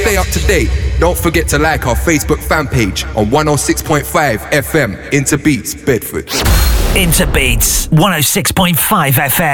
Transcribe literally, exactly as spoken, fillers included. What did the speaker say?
stay up to date, don't forget to like our Facebook fan page on one oh six point five F M, Interbeats, Bedford. Interbeats, one oh six point five F M.